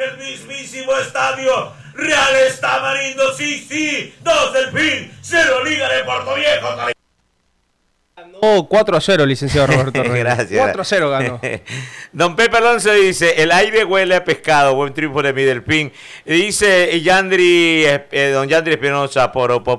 el mismísimo estadio Real Estamarindo. Sí, 2 Delfín, 0 Liga de Puerto Viejo. No, 4-0, licenciado Roberto Reyes. Gracias. 4-0 ganó. Don Pepe Alonso dice, el aire huele a pescado, buen triunfo de mi Delfín. Dice don Yandri Espinosa,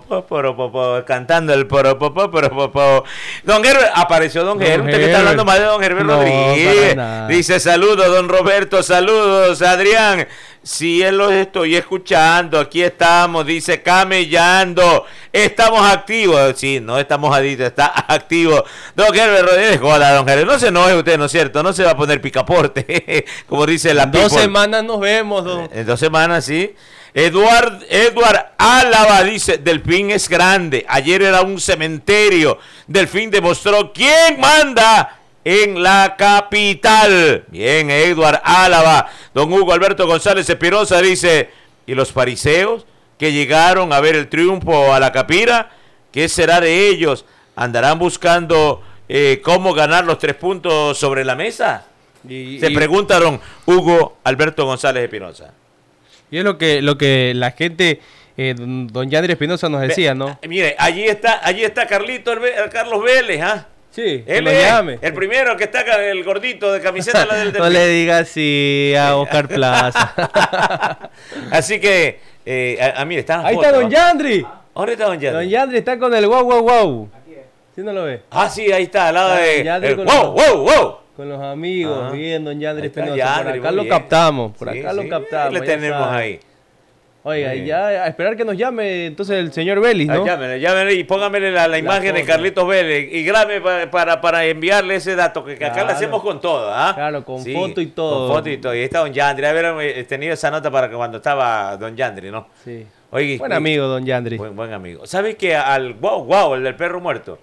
cantando el poropopó. Don Herbert, apareció Don Herbert, usted que está hablando más de Don Herbert Rodríguez. Dice, saludos, don Roberto, saludos, Adrián. Sí, los estoy escuchando, aquí estamos, dice camellando, estamos activos, sí, no estamos adictos, está activo. Don Herbert Rodríguez, hola, don Herbert, no se enoje usted, ¿no es cierto? No se va a poner picaporte, como dice la people. 2 semanas nos vemos, don. En 2 semanas, sí. Edward Álava dice, Delfín es grande, ayer era un cementerio, Delfín demostró quién manda en la capital. Bien, Edward Álava. Don Hugo Alberto González Espinosa dice, ¿y los fariseos que llegaron a ver el triunfo a la Capira? ¿Qué será de ellos? ¿Andarán buscando cómo ganar los 3 puntos sobre la mesa? Se preguntaron Hugo Alberto González Espinosa. Y es lo que la gente, don Yandri Espinosa nos decía, ¿no? Mire, allí está Carlos Vélez, ¿ah? Sí, él es el primero que está el gordito de camiseta del No le digas sí a Oscar Plaza. Así que, mire, está ahí está don Yandri. ¿Dónde está don Yandri? Don Yandri está con el wow. ¿Sí no lo ve? Ah, sí, ahí está, al lado de wow. Con los amigos, bien, don Yandri Espinosa. Por acá lo captamos, lo captamos. Le tenemos ahí. Oiga, y ya a esperar que nos llame entonces el señor Vélez, ¿no? Llámele y póngamele la imagen de Carlitos Vélez y grabe para enviarle ese dato, que acá lo hacemos con todo, ¿ah? Claro, con foto y todo. Con foto y todo. Y ahí está don Yandri. A ver, tenido esa nota para que cuando estaba don Yandri, ¿no? Sí. Oye, buen amigo, don Yandri. Buen amigo. ¿Sabes que al el del perro muerto,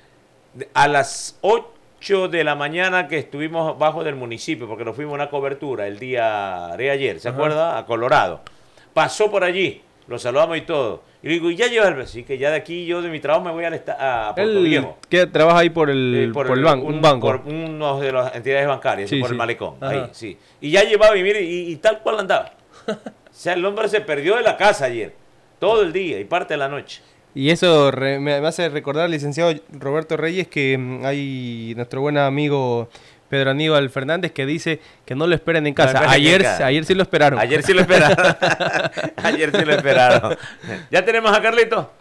a las 8 de la mañana que estuvimos bajo del municipio, porque nos fuimos a una cobertura el día de ayer, ¿se acuerda? A Colorado. Pasó por allí, lo saludamos y todo. Y le digo, ¿y ya llevas el...? Sí, que ya de aquí yo de mi trabajo me voy a Puerto Viejo. ¿Qué trabaja ahí por el banco? Un banco. Por uno de las entidades bancarias, por el malecón. Ahí, sí. Y ya llevaba, y mire, y tal cual andaba. O sea, el hombre se perdió de la casa ayer, todo el día y parte de la noche. Y eso me hace recordar al licenciado Roberto Reyes que hay nuestro buen amigo Pedro Aníbal Fernández que dice que no lo esperen en casa. Ayer sí lo esperaron. Ayer sí lo esperaron. ¿Ya tenemos a Carlito?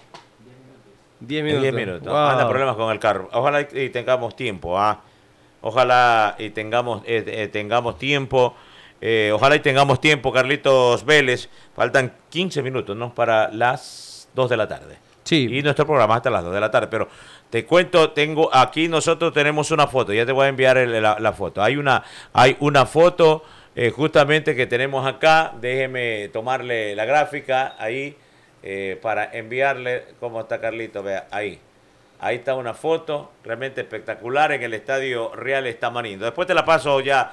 10 minutos. 10 minutos. Wow. Anda problemas con el carro. Ojalá y tengamos tiempo. Ojalá y tengamos tiempo. Ojalá y tengamos tiempo, Carlitos Vélez. Faltan 15 minutos, ¿no? Para las 2 de la tarde. Sí. Y nuestro programa hasta las 2 de la tarde. Pero te cuento, nosotros tenemos una foto. Ya te voy a enviar la foto. Hay una foto justamente que tenemos acá. Déjeme tomarle la gráfica ahí para enviarle cómo está Carlito. Vea, ahí. Ahí está una foto realmente espectacular en el Estadio Real Estamarindo. Después te la paso ya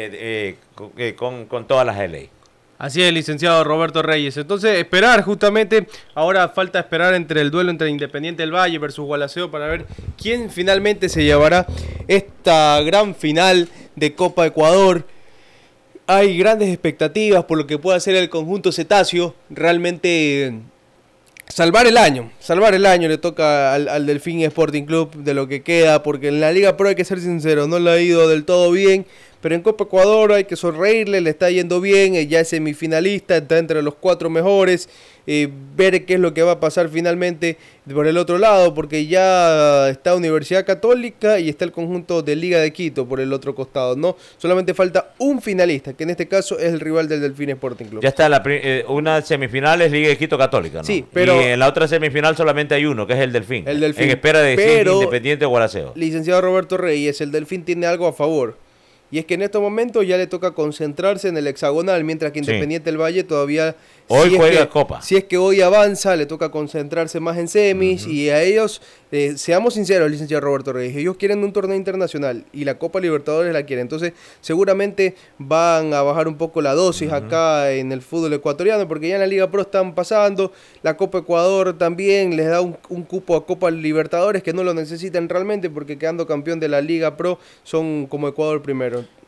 con todas las LA. Así es, licenciado Roberto Reyes. Entonces, esperar justamente, ahora falta esperar entre el duelo entre Independiente del Valle versus Gualaceo para ver quién finalmente se llevará esta gran final de Copa Ecuador. Hay grandes expectativas por lo que puede hacer el conjunto cetáceo. Realmente salvar el año le toca al Delfín Sporting Club de lo que queda, porque en la Liga Pro hay que ser sincero, no le ha ido del todo bien. Pero en Copa Ecuador hay que sonreírle, le está yendo bien, ya es semifinalista, está entre los 4 mejores, ver qué es lo que va a pasar finalmente por el otro lado, porque ya está Universidad Católica y está el conjunto de Liga de Quito por el otro costado, ¿no? Solamente falta un finalista, que en este caso es el rival del Delfín Sporting Club. Ya está, una semifinal es Liga de Quito Católica, ¿no? Sí, pero... Y en la otra semifinal solamente hay uno, que es el Delfín. En espera de Independiente o Gualaceo. Licenciado Roberto Reyes, el Delfín tiene algo a favor. Y es que en estos momentos ya le toca concentrarse en el hexagonal, mientras que Independiente del Valle todavía... Hoy juega Copa. Si es que hoy avanza, le toca concentrarse más en semis, y a ellos, seamos sinceros, licenciado Roberto Reyes, ellos quieren un torneo internacional y la Copa Libertadores la quieren. Entonces, seguramente van a bajar un poco la dosis acá en el fútbol ecuatoriano, porque ya en la Liga Pro están pasando, la Copa Ecuador también les da un cupo a Copa Libertadores que no lo necesitan realmente, porque quedando campeón de la Liga Pro son como Ecuador primero.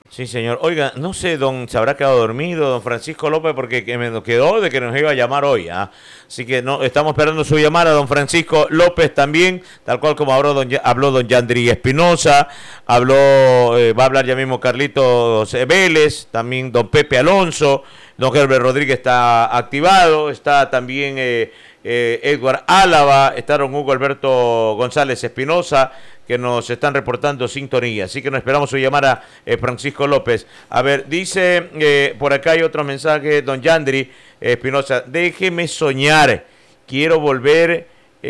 Sí, señor. Oiga, no sé, se habrá quedado dormido, don Francisco López, porque me nos quedó de que nos iba a llamar hoy. Así que no, estamos esperando su llamada, don Francisco López también, tal cual como habló don Yandri Espinosa, va a hablar ya mismo Carlitos Vélez, también don Pepe Alonso, don Herbert Rodríguez está activado, está también Edward Álava, está don Hugo Alberto González Espinosa, que nos están reportando sintonía. Así que nos esperamos su llamada, Francisco López. A ver, dice, por acá hay otro mensaje, don Yandri Espinosa, déjeme soñar, quiero volver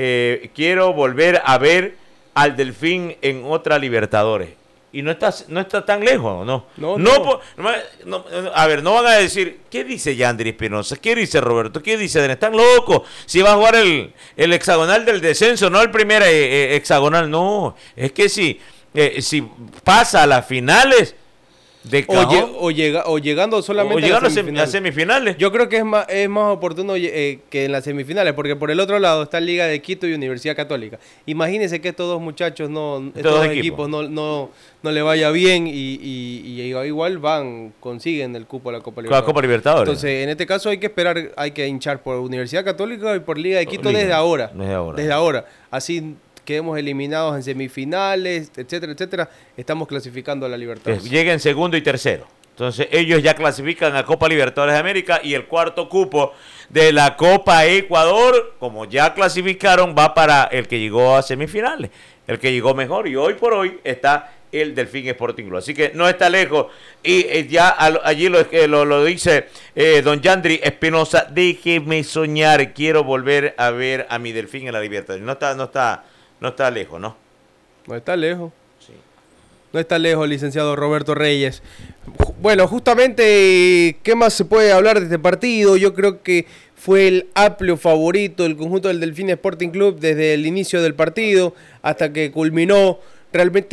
a ver al Delfín en otra Libertadores. Y no está tan lejos, ¿no? No. A ver, no van a decir, ¿qué dice Yandri Espinosa? ¿Qué dice Roberto? ¿Qué dice Denis? ¿Están locos? Si va a jugar el hexagonal del descenso, no el primer hexagonal, no. Es que si pasa a las finales de cajón, o llegando solamente a semifinales. Yo creo que es más oportuno que en las semifinales, porque por el otro lado está Liga de Quito y Universidad Católica. Imagínense que estos dos muchachos, estos dos equipos no le vaya bien y igual consiguen el cupo a la Copa Libertadores. La Copa Libertadores. Entonces, en este caso hay que esperar, hay que hinchar por Universidad Católica y por Liga de Quito desde ahora. Así quedemos eliminados en semifinales, etcétera, etcétera, estamos clasificando a la Libertadores. Lleguen segundo y tercero. Entonces ellos ya clasifican a Copa Libertadores de América y el cuarto cupo de la Copa Ecuador, como ya clasificaron, va para el que llegó a semifinales, el que llegó mejor, y hoy por hoy está el Delfín Sporting Club. Así que no está lejos. Y ya allí lo dice don Yandri Espinosa, déjeme soñar, quiero volver a ver a mi Delfín en la Libertadores. No está lejos, ¿no? No está lejos. Sí. No está lejos, licenciado Roberto Reyes. Bueno, justamente, ¿qué más se puede hablar de este partido? Yo creo que fue el amplio favorito del conjunto del Delfín Sporting Club desde el inicio del partido hasta que culminó. Realmente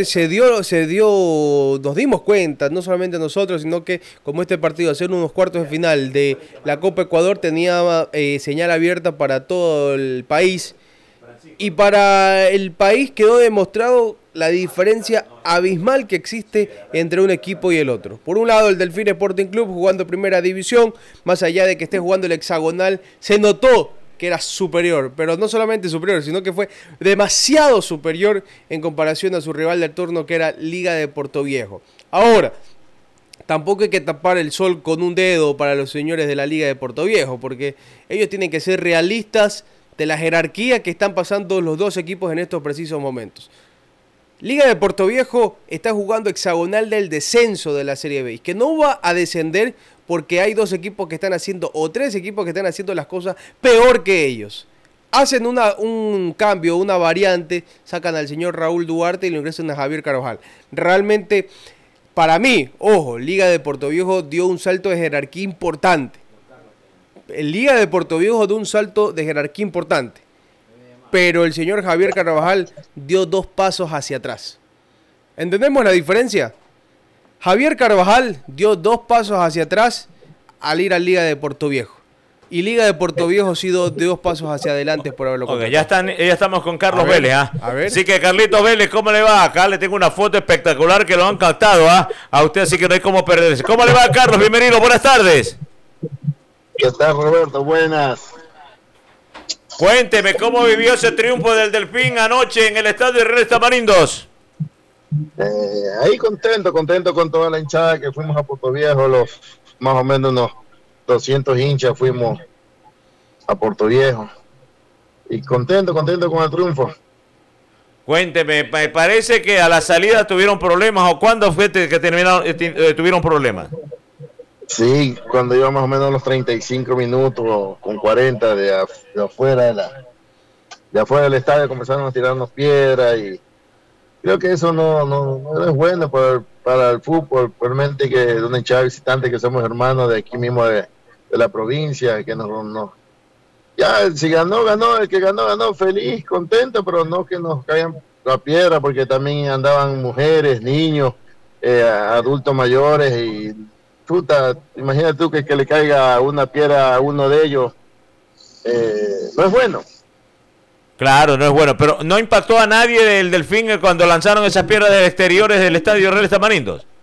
nos dimos cuenta, no solamente nosotros, sino que como este partido, hacer unos cuartos de final de la Copa Ecuador, tenía señal abierta para todo el país. Y para el país quedó demostrado la diferencia abismal que existe entre un equipo y el otro. Por un lado, el Delfín Sporting Club jugando primera división, más allá de que esté jugando el hexagonal, se notó que era superior, pero no solamente superior, sino que fue demasiado superior en comparación a su rival del turno, que era Liga de Portoviejo. Ahora, tampoco hay que tapar el sol con un dedo para los señores de la Liga de Portoviejo, porque ellos tienen que ser realistas de la jerarquía que están pasando los dos equipos en estos precisos momentos. Liga de Portoviejo está jugando hexagonal del descenso de la Serie B, que no va a descender porque hay dos equipos que están haciendo, o tres equipos que están haciendo las cosas peor que ellos. Hacen un cambio, una variante, sacan al señor Raúl Duarte y lo ingresan a Javier Carvajal. Realmente, para mí, ojo, Liga de Portoviejo dio un salto de jerarquía importante. El Liga de Portoviejo dio un salto de jerarquía importante, pero el señor Javier Carvajal dio 2 pasos hacia atrás. ¿Entendemos la diferencia? Javier Carvajal dio 2 pasos hacia atrás al ir a Liga de Portoviejo. Y Liga de Portoviejo sí dio 2 pasos hacia adelante por haberlo contratado. Ya estamos con Carlos Vélez. A ver. Así que Carlitos Vélez, ¿cómo le va? Acá le tengo una foto espectacular que lo han captado a usted, así que no hay cómo perderse. ¿Cómo le va, Carlos? Bienvenido, buenas tardes. ¿Qué tal, Roberto? Buenas. Cuénteme, ¿cómo vivió ese triunfo del Delfín anoche en el estadio Reales Tamarindos? Ahí contento con toda la hinchada que fuimos a Portoviejo, más o menos unos 200 hinchas fuimos a Portoviejo. Y contento con el triunfo. Cuénteme, me parece que a la salida tuvieron problemas, ¿o cuándo fue que tuvieron problemas? Sí, cuando iba más o menos los 35 minutos con 40 de afuera del estadio comenzaron a tirarnos piedras y creo que eso no es bueno para el fútbol, realmente que de una hinchada visitante que somos hermanos de aquí mismo de la provincia, que ya si ganó, el que ganó, feliz, contento, pero no que nos caigan la piedra, porque también andaban mujeres, niños, adultos mayores y puta, imagínate tú que le caiga una piedra a uno de ellos, no es bueno. Claro, no es bueno, pero ¿no impactó a nadie del Delfín cuando lanzaron esas piedras de exteriores del estadio Reales Tamarindos?